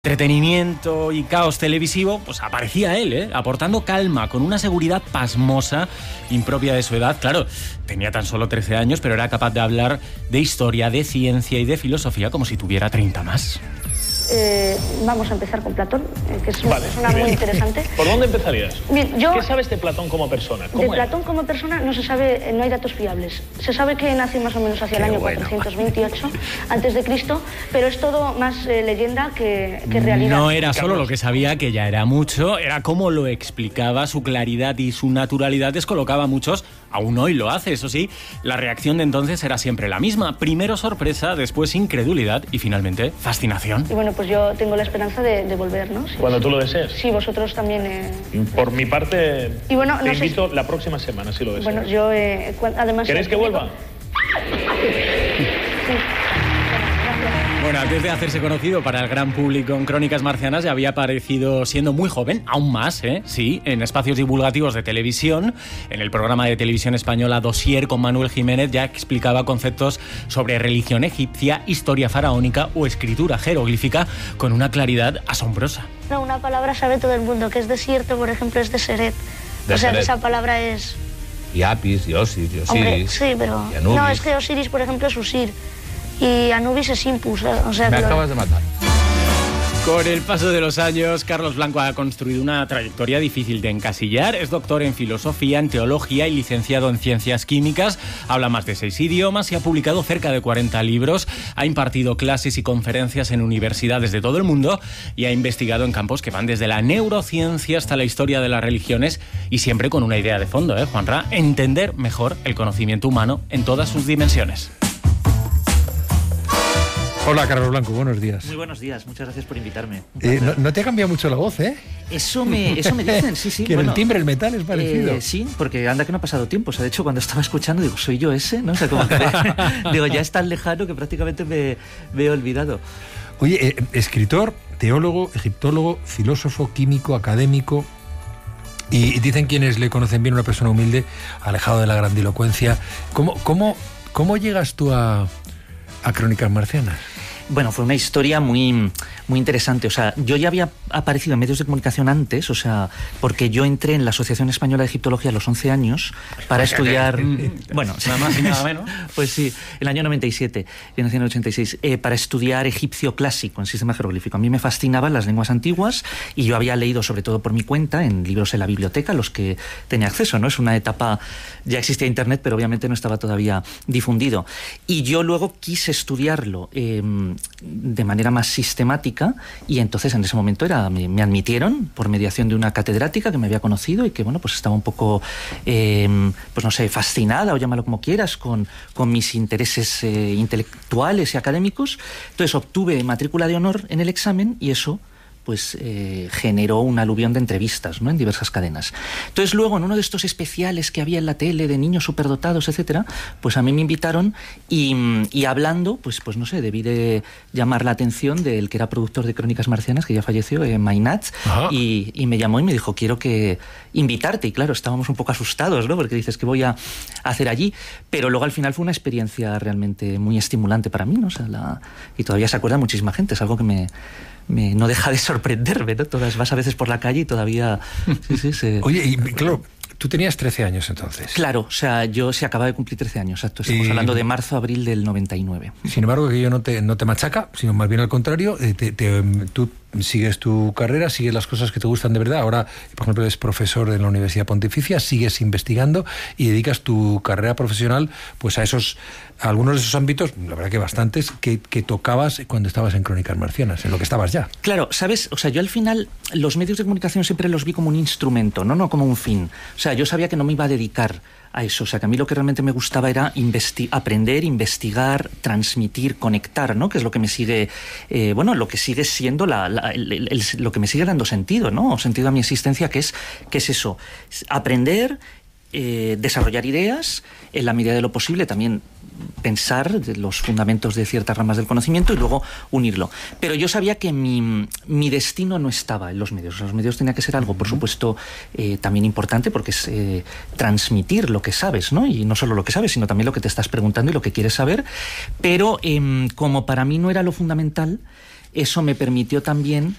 Entretenimiento y caos televisivo, pues aparecía él, aportando calma, con una seguridad pasmosa, impropia de su edad. Claro, tenía tan solo 13 años, pero era capaz de hablar de historia, de ciencia y de filosofía como si tuviera 30 más. Vamos a empezar con Platón, que es una persona muy interesante. ¿Por dónde empezarías? Bien, ¿Qué sabes de Platón como persona? De Platón como persona no se sabe, no hay datos fiables. Se sabe que nace más o menos hacia el año 428 antes de Cristo, pero es todo más leyenda que realidad. No era solo lo que sabía, que ya era mucho, era cómo lo explicaba, su claridad y su naturalidad descolocaba a muchos. Aún hoy lo hace, eso sí. La reacción de entonces era siempre la misma. Primero sorpresa, después incredulidad y finalmente fascinación. Y bueno, pues yo tengo la esperanza de volver, ¿no? Cuando tú lo desees. Sí, vosotros también. Por mi parte, y bueno, te invito la próxima semana, si lo deseas. Bueno, yo además... ¿Queréis que vuelva? Sí. Bueno, antes de hacerse conocido para el gran público en Crónicas Marcianas, ya había aparecido siendo muy joven, aún más, sí, en espacios divulgativos de televisión. En el programa de televisión española Dossier con Manuel Jiménez ya explicaba conceptos sobre religión egipcia, historia faraónica o escritura jeroglífica con una claridad asombrosa. No, una palabra sabe todo el mundo, que es desierto, por ejemplo, es Deseret. O sea, que esa palabra es... Y Apis, y Osiris. Hombre, sí, pero... No, es que Osiris, por ejemplo, es Usir. Y Anubis es Impus, o sea... Me acabas de matar. Con el paso de los años, Carlos Blanco ha construido una trayectoria difícil de encasillar. Es doctor en filosofía, en teología y licenciado en ciencias químicas. Habla más de 6 idiomas y ha publicado cerca de 40 libros. Ha impartido clases y conferencias en universidades de todo el mundo y ha investigado en campos que van desde la neurociencia hasta la historia de las religiones y siempre con una idea de fondo, Juanra, entender mejor el conocimiento humano en todas sus dimensiones. Hola, Carlos Blanco, buenos días. Muy buenos días, muchas gracias por invitarme. No te ha cambiado mucho la voz, ¿eh? Eso me dicen, sí. Que el timbre, el metal es parecido. Sí, porque anda que no ha pasado tiempo. O sea, de hecho, cuando estaba escuchando, digo, ¿soy yo ese? ¿No? O sea, como que digo, ya es tan lejano que prácticamente me he olvidado. Oye, escritor, teólogo, egiptólogo, filósofo, químico, académico... Y dicen quienes le conocen bien, una persona humilde, alejado de la grandilocuencia. ¿Cómo llegas tú a Crónicas Marcianas? Bueno, fue una historia muy interesante. O sea, yo ya había aparecido en medios de comunicación antes, o sea, porque yo entré en la Asociación Española de Egiptología a los 11 años para estudiar... Bueno, nada más y nada menos. Pues sí, el año 97, yo nací en el 86, para estudiar egipcio clásico en sistema jeroglífico. A mí me fascinaban las lenguas antiguas y yo había leído, sobre todo por mi cuenta, en libros en la biblioteca, los que tenía acceso, ¿no? Es una etapa... Ya existía Internet, pero obviamente no estaba todavía difundido. Y yo luego quise estudiarlo de manera más sistemática y entonces en ese momento me admitieron por mediación de una catedrática que me había conocido y que bueno, pues estaba un poco pues no sé, fascinada o llámalo como quieras con mis intereses intelectuales y académicos. Entonces obtuve matrícula de honor en el examen y eso pues generó un aluvión de entrevistas, ¿no? En diversas cadenas. Entonces luego en uno de estos especiales que había en la tele de niños superdotados, etcétera, pues a mí me invitaron y hablando, pues no sé, debí de llamar la atención del que era productor de Crónicas Marcianas, que ya falleció, Mainat, y me llamó y me dijo, quiero invitarte. Y claro, estábamos un poco asustados, ¿no? Porque dices, ¿qué voy a hacer allí? Pero luego al final fue una experiencia realmente muy estimulante para mí, ¿no? O sea, y todavía se acuerda muchísima gente, es algo que no deja de sorprenderme, ¿no? Vas a veces por la calle y todavía... Sí. Oye, y claro, tú tenías 13 años entonces. Claro, o sea, yo se acaba de cumplir 13 años, exacto. Estamos hablando de marzo, abril del 99. Sin embargo, que yo no te machaca, sino más bien al contrario, tú sigues tu carrera, sigues las cosas que te gustan de verdad. Ahora, por ejemplo, eres profesor en la Universidad Pontificia, sigues investigando y dedicas tu carrera profesional pues a algunos de esos ámbitos, la verdad que bastantes, que tocabas cuando estabas en Crónicas Marcianas, en lo que estabas ya. Claro, ¿sabes? O sea, yo al final los medios de comunicación siempre los vi como un instrumento, no como un fin. O sea, yo sabía que no me iba a dedicar a eso. O sea, que a mí lo que realmente me gustaba era aprender, investigar, transmitir, conectar, ¿no? Que es lo que me sigue, lo que sigue siendo lo que me sigue dando sentido, ¿no? O sentido a mi existencia, que es eso. Aprender, desarrollar ideas, en la medida de lo posible también pensar de los fundamentos de ciertas ramas del conocimiento y luego unirlo. Pero yo sabía que mi destino no estaba en los medios. Los medios tenía que ser algo, por supuesto, también importante, porque es transmitir lo que sabes, ¿no? Y no solo lo que sabes, sino también lo que te estás preguntando y lo que quieres saber. Pero como para mí no era lo fundamental, eso me permitió también